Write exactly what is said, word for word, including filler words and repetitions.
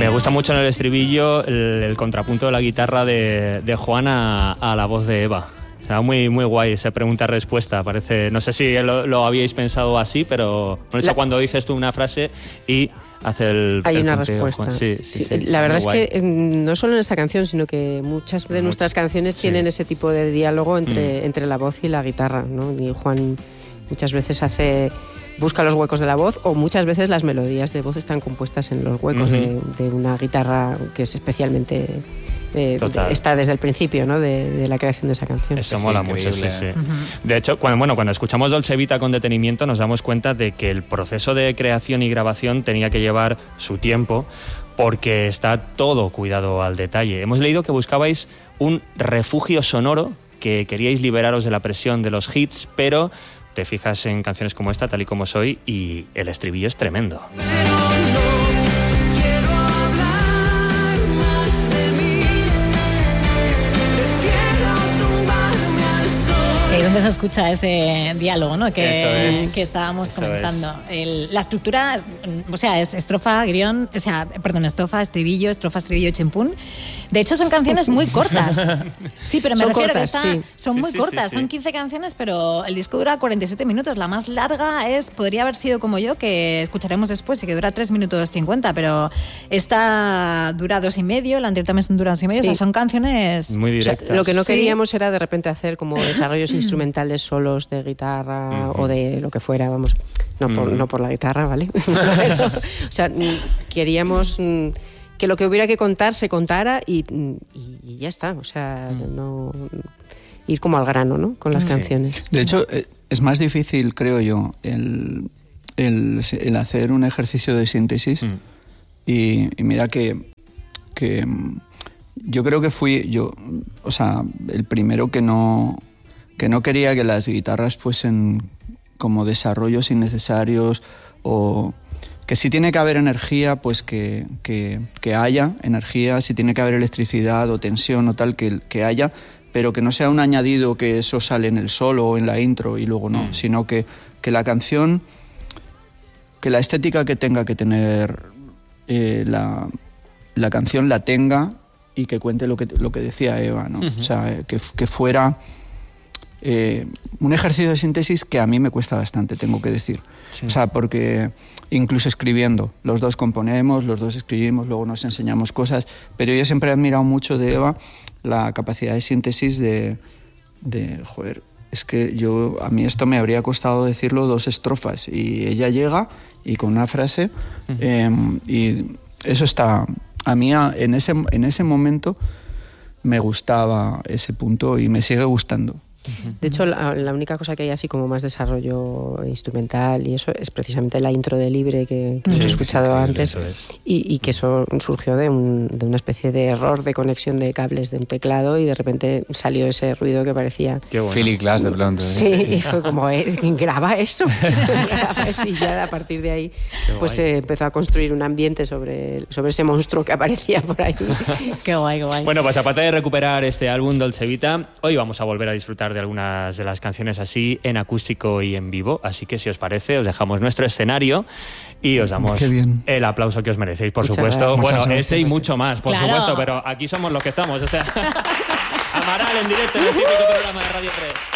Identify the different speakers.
Speaker 1: Me gusta mucho en el estribillo el, el contrapunto de la guitarra de, de Juan a, a la voz de Eva. O sea, muy, muy guay esa pregunta-respuesta. Parece, no sé si lo, lo habíais pensado así, pero por eso la... cuando dices tú una frase y hace el
Speaker 2: hay
Speaker 1: el
Speaker 2: una
Speaker 1: punteo,
Speaker 2: respuesta.
Speaker 1: Sí, sí,
Speaker 2: sí,
Speaker 1: sí,
Speaker 2: la
Speaker 1: sí,
Speaker 2: verdad es
Speaker 1: guay.
Speaker 2: que no solo en esta canción, sino que muchas de nuestras Mucho. canciones sí. tienen ese tipo de diálogo entre, mm. entre la voz y la guitarra, ¿no? Y Juan muchas veces hace... busca los huecos de la voz, o muchas veces las melodías de voz están compuestas en los huecos uh-huh. de, de una guitarra que es especialmente eh, de, está desde el principio, ¿no? de, de la creación de esa canción.
Speaker 1: Eso mola mucho, sí, sí. Uh-huh. De hecho, cuando, bueno, cuando escuchamos Dolce Vita con detenimiento nos damos cuenta de que el proceso de creación y grabación tenía que llevar su tiempo, porque está todo cuidado al detalle. Hemos leído que buscabais un refugio sonoro, que queríais liberaros de la presión de los hits, pero te fijas en canciones como esta, Tal y como soy, y el estribillo es tremendo.
Speaker 3: ¿Y dónde se escucha ese diálogo, ¿no? que,
Speaker 1: es,
Speaker 3: que estábamos comentando? El, la estructura, o sea, es estrofa, guión, o sea, perdón, estrofa, estribillo, estrofa, estribillo, chimpún. De hecho, son canciones muy cortas. Sí, pero me
Speaker 2: son
Speaker 3: refiero
Speaker 2: cortas,
Speaker 3: que está,
Speaker 2: sí.
Speaker 3: son
Speaker 1: sí,
Speaker 3: muy
Speaker 1: sí,
Speaker 3: cortas,
Speaker 1: sí, sí.
Speaker 3: son quince canciones, pero el disco dura cuarenta y siete minutos. La más larga es, podría haber sido Como yo, que escucharemos después y que dura tres minutos cincuenta, pero esta dura dos y medio, la anterior también dura dos y medio, sí. O sea, son canciones...
Speaker 1: muy directas.
Speaker 2: O sea, lo que no
Speaker 3: sí.
Speaker 2: queríamos era de repente hacer como desarrollos instrumentales solos de guitarra uh-huh. o de lo que fuera, vamos, no por, uh-huh. no por la guitarra, ¿vale? Pero, o sea, queríamos que lo que hubiera que contar se contara y, y, y ya está, o sea, uh-huh. no ir como al grano, ¿no? Con las sí. canciones.
Speaker 4: De hecho, es más difícil, creo yo, el, el, el hacer un ejercicio de síntesis uh-huh. y, y mira que, que yo creo que fui yo, o sea, el primero que no que no quería que las guitarras fuesen como desarrollos innecesarios, o que si tiene que haber energía, pues que, que, que haya energía, si tiene que haber electricidad o tensión o tal, que, que haya, pero que no sea un añadido que eso sale en el solo o en la intro y luego no, mm. sino que, que la canción, que la estética que tenga que tener eh, la, la canción la tenga y que cuente lo que, lo que decía Eva, ¿no? Uh-huh. O sea, que, que fuera... Eh, un ejercicio de síntesis que a mí me cuesta bastante, tengo que decir. Sí. O sea, porque incluso escribiendo, los dos componemos, los dos escribimos, luego nos enseñamos cosas, pero yo siempre he admirado mucho de Eva la capacidad de síntesis de, de joder, es que yo, a mí esto me habría costado decirlo dos estrofas, y ella llega y con una frase, uh-huh. eh, y eso está, a mí en ese, en ese momento me gustaba ese punto y me sigue gustando.
Speaker 2: De hecho, la, la única cosa que hay así como más desarrollo instrumental y eso es precisamente la intro de Libre que, que sí, hemos escuchado sí, antes es. y, y que eso surgió de, un, de una especie de error de conexión de cables de un teclado y de repente salió ese ruido que parecía...
Speaker 5: Qué bueno. Philly Glass de pronto. ¿eh?
Speaker 2: Sí, sí, y fue como, eh, graba eso. graba eso. Y ya a partir de ahí pues se eh, empezó a construir un ambiente sobre, sobre ese monstruo que aparecía por ahí.
Speaker 3: Qué guay, qué guay.
Speaker 1: Bueno, pues aparte de recuperar este álbum Dolce Vita, hoy vamos a volver a disfrutar de algunas de las canciones así en acústico y en vivo, así que si os parece os dejamos nuestro escenario y os damos el aplauso que os merecéis, por Muchas supuesto. Gracias. Bueno, Muchas este gracias. Y mucho más, por claro. supuesto, pero aquí somos los que estamos, o sea, Amaral en directo en el típico programa de Radio tres.